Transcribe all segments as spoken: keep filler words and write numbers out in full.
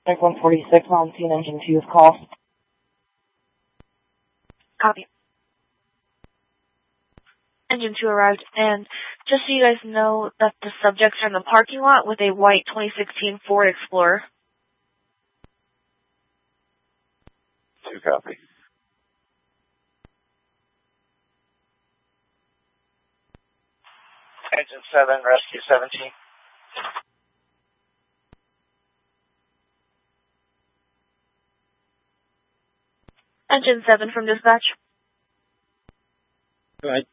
Like one forty-six on scene, engine two is call. Copy. Engine two arrived, and just so you guys know that the subjects are in the parking lot with a white twenty sixteen Ford Explorer. Two copy. Engine seven, rescue seventeen. Engine seven from dispatch. Go ahead.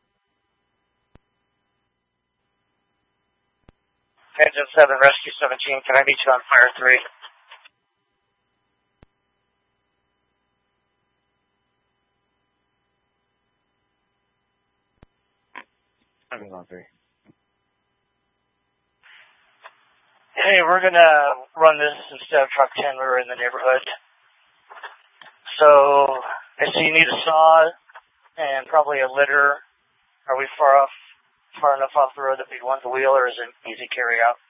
Engine seven, rescue seventeen. Can I meet you on fire three? I'm on three. Hey, we're gonna run this instead of truck ten. We were in the neighborhood. So, I see you need a saw and probably a litter. Are we far off, far enough off the road that we'd want the wheel, or is it easy carry out?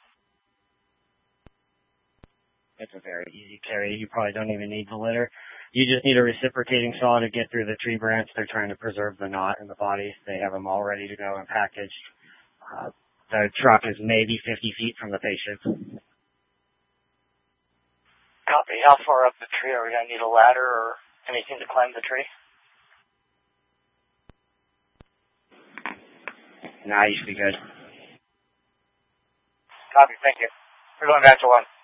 It's a very easy carry. You probably don't even need the litter. You just need a reciprocating saw to get through the tree branch. They're trying to preserve the knot in the body. They have them all ready to go and packaged. Uh, the truck is maybe fifty feet from the patient. Copy. How far up the tree? Are we going to need a ladder or anything to climb the tree? Nah, you should be good. Copy. Thank you. We're going back to one.